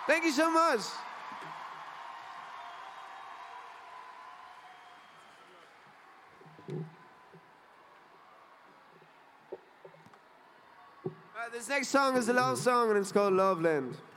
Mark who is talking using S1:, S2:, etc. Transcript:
S1: Thank you so much. This next song is a love song and it's called Loveland.